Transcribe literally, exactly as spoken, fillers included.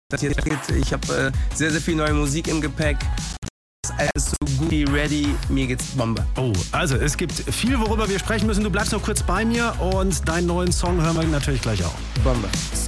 das hier geht. Ich habe äh, sehr, sehr viel neue Musik im Gepäck. Alles so gut wie ready. Mir geht's Bombe. Oh, also es gibt viel, worüber wir sprechen müssen. Du bleibst noch kurz bei mir und deinen neuen Song hören wir natürlich gleich auch. Bombe.